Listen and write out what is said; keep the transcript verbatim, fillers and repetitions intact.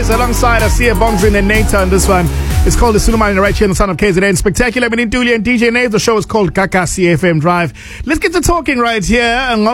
Skies alongside Asiya Bongzin and Nata on this one. It's called the Sunumani right here on the Son of K Z N. Spectacular. Benintuli and D J Nate. The show is called Kaka C F M Drive. Let's get to talking right here.